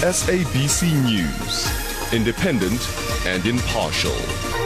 SABC News, independent and impartial.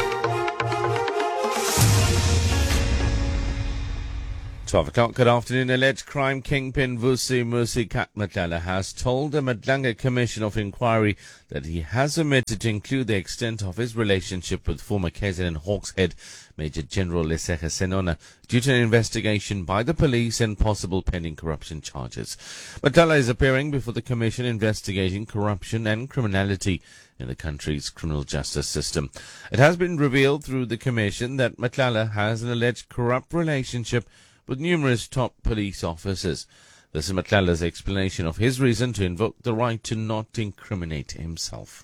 £12 Good afternoon. Alleged crime kingpin Vusi Musi Matlala has told the Madlanga Commission of Inquiry that he has omitted to include the extent of his relationship with former KZN Hawks head Major General Lesetja Senona due to an investigation by the police and possible pending corruption charges. Matlala is appearing before the commission investigating corruption and criminality in the country's criminal justice system. It has been revealed through the commission that Matlala has an alleged corrupt relationship with numerous top police officers. This is Matlala's explanation of his reason to invoke the right to not incriminate himself.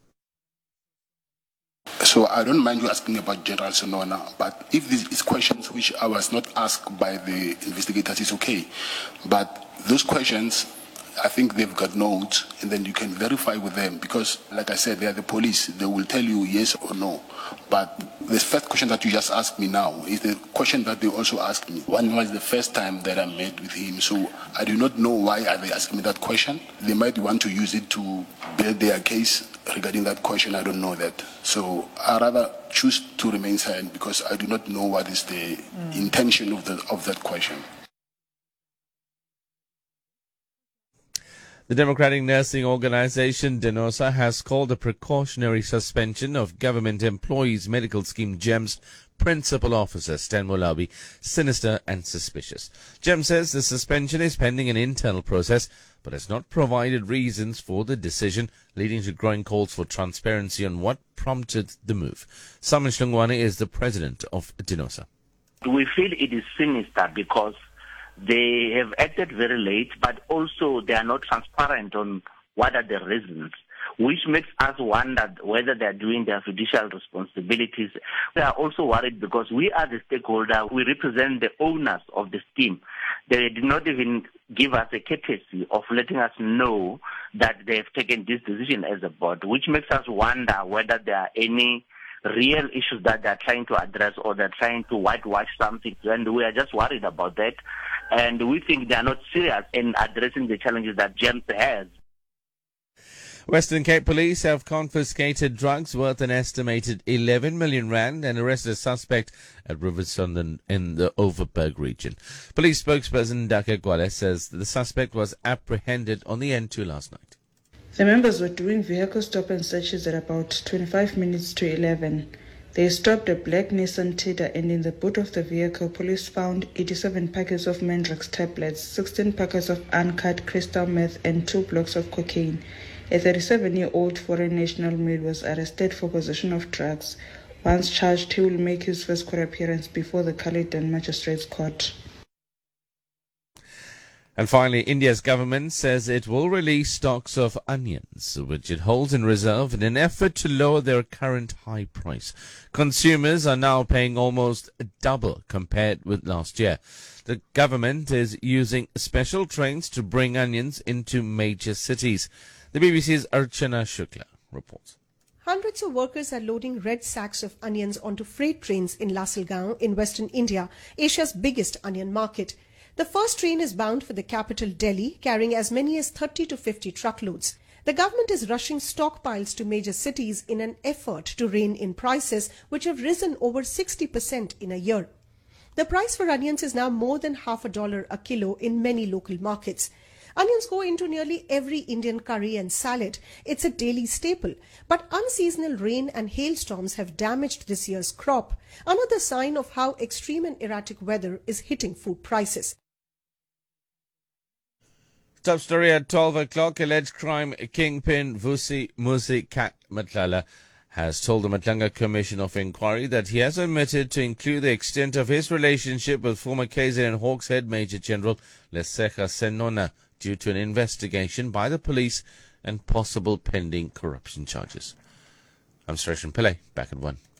So I don't mind you asking about General Senona, but if this is questions which I was not asked by the investigators, it's okay. But those questions, I think they've got notes, and then you can verify with them, because, like I said, they are the police. They will tell you yes or no. But the first question that you just asked me now is the question that they also asked me. When was the first time that I met with him? So I do not know why are they asking me that question. They might want to use it to build their case regarding that question. I don't know that. So I rather choose to remain silent because I do not know what is the intention of that question. The Democratic Nursing Organization, DENOSA, has called a precautionary suspension of government employees' medical scheme GEMS principal officer Stan Molabi sinister and suspicious. GEMS says the suspension is pending an internal process, but has not provided reasons for the decision, leading to growing calls for transparency on what prompted the move. Simon Shlungwane is the president of DENOSA. We feel it is sinister because they have acted very late, but also they are not transparent on what are the reasons, which makes us wonder whether they are doing their judicial responsibilities. We are also worried because we are the stakeholder. We represent the owners of the scheme. They did not even give us a courtesy of letting us know that they have taken this decision as a board, which makes us wonder whether there are any real issues that they're trying to address or they're trying to whitewash something. And we are just worried about that. And we think they are not serious in addressing the challenges that GEMS has. Western Cape Police have confiscated drugs worth an estimated 11 million rand and arrested a suspect at Riversond in the Overberg region. Police spokesperson Daka Gwale says the suspect was apprehended on the N2 last night. The members were doing vehicle stop and searches at about 25 minutes to 11. They stopped a black Nissan Tida, and in the boot of the vehicle, police found 87 packets of Mandrox tablets, 16 packets of uncut crystal meth, and 2 blocks of cocaine. A 37-year-old foreign national male was arrested for possession of drugs. Once charged, he will make his first court appearance before the Caledon Magistrates Court. And finally, India's government says it will release stocks of onions, which it holds in reserve in an effort to lower their current high price. Consumers are now paying almost double compared with last year. The government is using special trains to bring onions into major cities. The BBC's Archana Shukla reports. Hundreds of workers are loading red sacks of onions onto freight trains in Lascelles in Western India, Asia's biggest onion market. The first train is bound for the capital Delhi, carrying as many as 30 to 50 truckloads. The government is rushing stockpiles to major cities in an effort to rein in prices, which have risen over 60% in a year. The price for onions is now more than $50 a kilo in many local markets. Onions go into nearly every Indian curry and salad. It's a daily staple. But unseasonal rain and hailstorms have damaged this year's crop, another sign of how extreme and erratic weather is hitting food prices. Top story at 12 o'clock. Alleged crime kingpin Vusi Musi Matlala has told the Madlanga Commission of Inquiry that he has omitted to include the extent of his relationship with former KZN Hawks head Major General Lesetja Senona due to an investigation by the police and possible pending corruption charges. I'm Suresh Pillay, back at 1.